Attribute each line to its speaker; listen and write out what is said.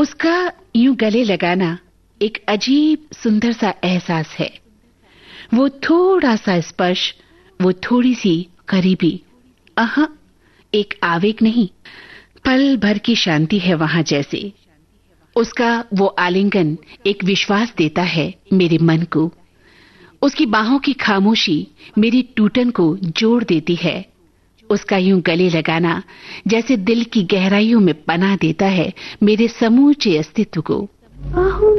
Speaker 1: उसका यूं गले लगाना एक अजीब सुंदर सा एहसास है। वो थोड़ा सा स्पर्श, वो थोड़ी सी करीबी, आहा, एक आवेग नहीं, पल भर की शांति है वहां जैसे। उसका वो आलिंगन एक विश्वास देता है मेरे मन को। उसकी बाहों की खामोशी मेरी टूटन को जोड़ देती है। उसका यूं गले लगाना जैसे दिल की गहराइयों में पनाह देता है मेरे समूचे अस्तित्व को।